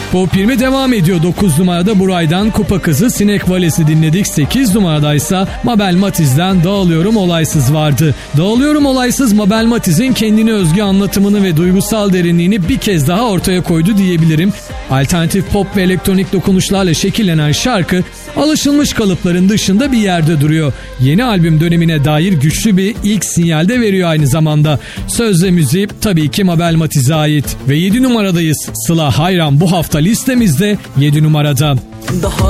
Pop 20 devam ediyor. 9 numarada Buray'dan Kupa Kızı Sinek Valesi dinledik. 8 numaradaysa Mabel Matiz'den Dağılıyorum Olaysız vardı. Dağılıyorum Olaysız, Mabel Matiz'in kendine özgü anlatımını ve duygusal derinliğini bir kez daha ortaya koydu diyebilirim. Alternatif pop ve elektronik dokunuşlarla şekillenen şarkı alışılmış kalıpların dışında bir yerde duruyor. Yeni albüm dönemine dair güçlü bir ilk sinyal de veriyor aynı zamanda. Söz ve müziği tabii ki Mabel Matiz'e ait. Ve 7 numaradayız. Sıla Hayran bu hafta listemizde 7 numarada.